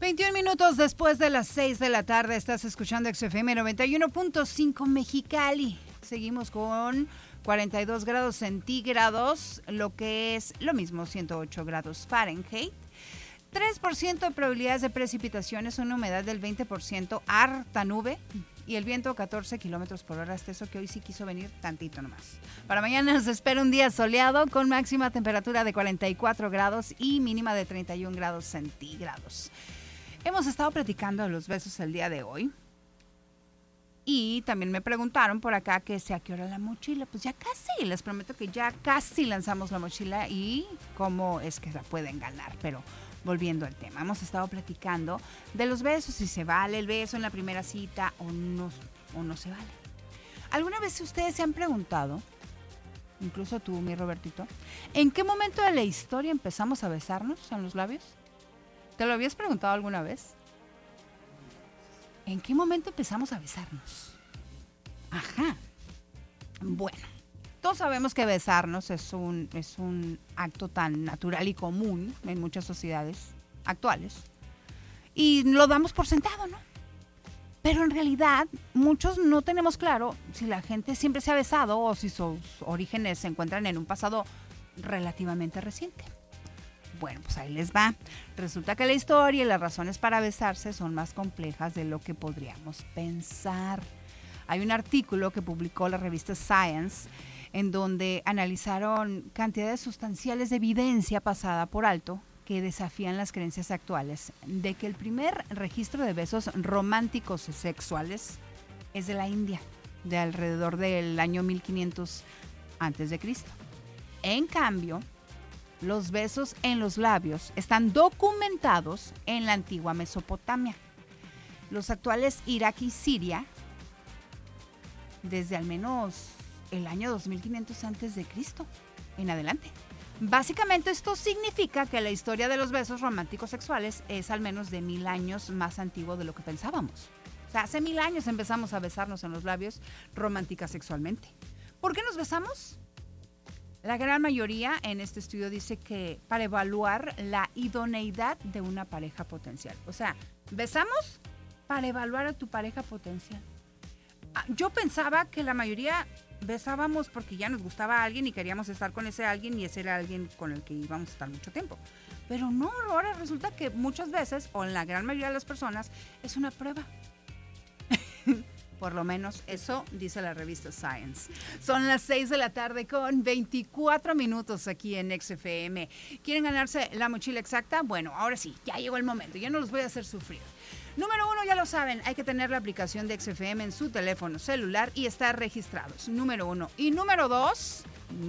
21 minutos después de las 6 de la tarde, estás escuchando XFM 91.5 Mexicali. Seguimos con 42 grados centígrados, lo que es lo mismo, 108 grados Fahrenheit. 3% de probabilidades de precipitaciones, una humedad del 20%, harta nube y el viento 14 kilómetros por hora. Hasta eso que hoy sí quiso venir tantito nomás. Para mañana nos espera un día soleado con máxima temperatura de 44 grados y mínima de 31 grados centígrados. Hemos estado platicando de los besos el día de hoy. Y también me preguntaron por acá que a qué hora la mochila. Pues ya casi, les prometo que ya casi lanzamos la mochila y cómo es que la pueden ganar. Pero volviendo al tema, hemos estado platicando de los besos, si se vale el beso en la primera cita o no se vale. ¿Alguna vez ustedes se han preguntado, incluso tú, mi Robertito, en qué momento de la historia empezamos a besarnos en los labios? ¿Te lo habías preguntado alguna vez? ¿En qué momento empezamos a besarnos? Ajá. Bueno, todos sabemos que besarnos es un acto tan natural y común en muchas sociedades actuales. Y lo damos por sentado, ¿no? Pero en realidad, muchos no tenemos claro si la gente siempre se ha besado o si sus orígenes se encuentran en un pasado relativamente reciente. Bueno, pues ahí les va. Resulta que la historia y las razones para besarse son más complejas de lo que podríamos pensar. Hay un artículo que publicó la revista Science en donde analizaron cantidades sustanciales de evidencia pasada por alto que desafían las creencias actuales de que el primer registro de besos románticos sexuales es de la India, de alrededor del año 1500 a.C. En cambio, los besos en los labios están documentados en la antigua Mesopotamia, los actuales Irak y Siria, desde al menos el año 2500 a.C. en adelante. Básicamente esto significa que la historia de los besos románticos sexuales es al menos de 1000 años más antiguo de lo que pensábamos. O sea, hace 1000 años empezamos a besarnos en los labios romántica sexualmente. ¿Por qué nos besamos? La gran mayoría en este estudio dice que para evaluar la idoneidad de una pareja potencial. O sea, besamos para evaluar a tu pareja potencial. Yo pensaba que la mayoría besábamos porque ya nos gustaba a alguien y queríamos estar con ese alguien y ese era alguien con el que íbamos a estar mucho tiempo. Pero no, ahora resulta que muchas veces, o en la gran mayoría de las personas, es una prueba. Por lo menos eso dice la revista Science. Son las 6 de la tarde con 24 minutos aquí en XFM. ¿Quieren ganarse la mochila exacta? Bueno, ahora sí, ya llegó el momento. Ya no los voy a hacer sufrir. Número 1, ya lo saben, hay que tener la aplicación de XFM en su teléfono celular y estar registrados. Número 1. Y número 2,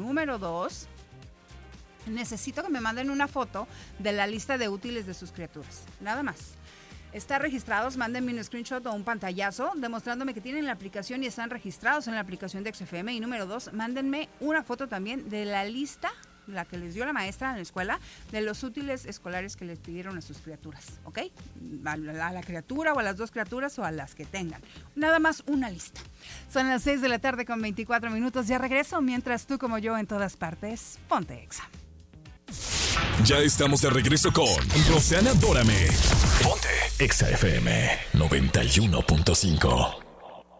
necesito que me manden una foto de la lista de útiles de sus criaturas. Nada más. Estar registrados, mándenme un screenshot o un pantallazo demostrándome que tienen la aplicación y están registrados en la aplicación de XFM. Y número 2, mándenme una foto también de la lista, la que les dio la maestra en la escuela, de los útiles escolares que les pidieron a sus criaturas, ¿ok? A la criatura o a las dos criaturas o a las que tengan. Nada más una lista. Son las 6 de la tarde con 24 minutos. Ya regreso, mientras tú como yo en todas partes, ponte Exa. Ya estamos de regreso con Roxana Dórame. Ponte Exa FM 91.5.